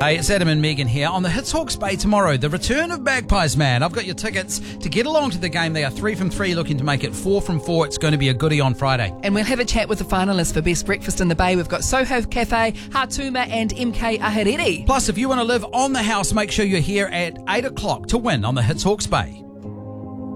Hey, it's Adam and Megan here on the Hits Hawke's Bay tomorrow. The return of Magpies Man. I've got your tickets to get along to the game. They are 3 from 3, looking to make it 4 from 4. It's going to be a goodie on Friday. And we'll have a chat with the finalists for Best Breakfast in the Bay. We've got Soho Cafe, Hatuma and MK Ahariri. Plus, if you want to live on the house, make sure you're here at 8 o'clock to win on the Hits Hawke's Bay.